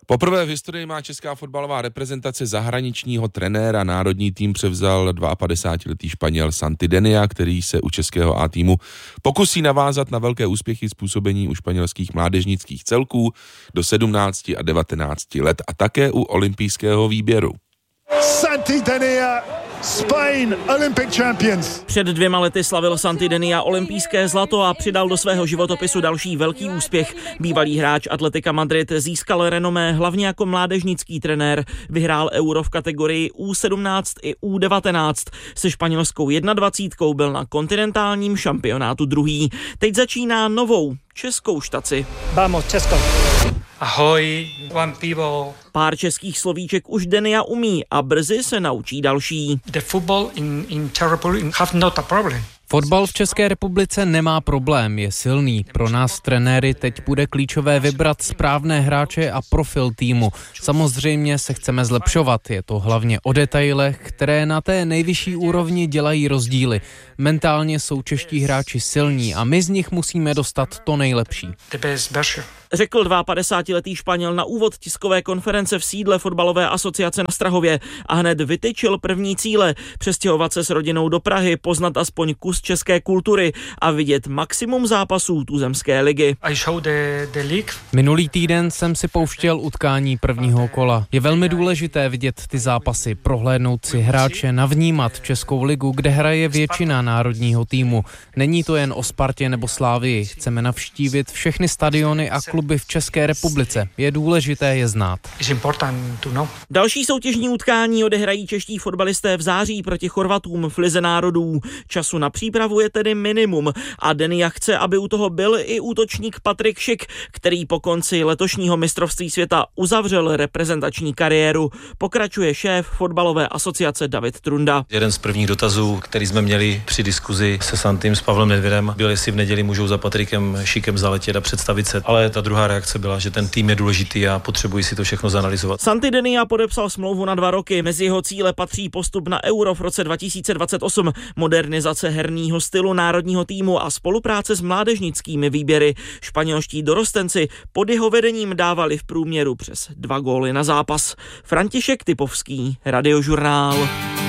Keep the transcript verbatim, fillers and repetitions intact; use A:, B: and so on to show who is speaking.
A: Poprvé v historii má česká fotbalová reprezentace zahraničního trenéra. Národní tým převzal padesátidvouletý Španěl Santi Denia, který se u českého A týmu pokusí navázat na velké úspěchy způsobení u španělských mládežnických celků do sedmnácti a devatenácti let a také u olympijského výběru.
B: Santi Denia, Spain, Olympic champions.
C: Před dvěma lety slavil Santi Denia olympijské zlato a přidal do svého životopisu další velký úspěch. Bývalý hráč Atletika Madrid získal renomé hlavně jako mládežnický trenér. Vyhrál Euro v kategorii U sedmnáct i U devatenáct. Se španělskou jednadvacítkou byl na kontinentálním šampionátu druhý. Teď začíná novou českou štaci.
D: Vamos, Česko. Ahoj, one pivo.
C: Pár českých slovíček už Denia umí a brzy se naučí další.
D: The football in, in Terrapul have not a problem.
E: Fotbal v České republice nemá problém, je silný. Pro nás trenéry teď bude klíčové vybrat správné hráče a profil týmu. Samozřejmě se chceme zlepšovat, je to hlavně o detailech, které na té nejvyšší úrovni dělají rozdíly. Mentálně jsou čeští hráči silní a my z nich musíme dostat to nejlepší.
C: Řekl padesátidvouletý Španěl na úvod tiskové konference v sídle fotbalové asociace na Strahově a hned vytyčil první cíle: přestěhovat se s rodinou do Prahy, poznat aspoň kus české kultury a vidět maximum zápasů tuzemské ligy.
E: Minulý týden jsem si pouštěl utkání prvního kola. Je velmi důležité vidět ty zápasy, prohlédnout si hráče, navnímat Českou ligu, kde hraje většina národního týmu. Není to jen o Spartě nebo Slávii. Chceme navštívit všechny stadiony a kluby v České republice. Je důležité je znát.
C: Další soutěžní utkání odehrají čeští fotbalisté v září proti Chorvatům v Lize národů. Času na přípravu je tedy minimum a Denia chce, aby u toho byl i útočník Patrik Schick, který po konci letošního mistrovství světa uzavřel reprezentační kariéru. Pokračuje šéf fotbalové asociace David Trunda.
F: Jeden z prvních dotazů, který jsme měli při diskuzi se Santým, s Pavlem Nedvědem, byl, jestli v neděli můžou za Patrikem Schickem zaletět a představit se. Ale ta druhá reakce byla, že ten tým je důležitý a potřebují si to všechno zanalyzovat.
C: Santi Denia podepsal smlouvu na dva roky. Mezi jeho cíle patří postup na Euro v roce dva tisíce dvacet osm, modernizace herního stylu národního týmu a spolupráce s mládežnickými výběry. Španělští dorostenci pod jeho vedením dávali v průměru přes dva góly na zápas. František Typovský, Radiožurnál.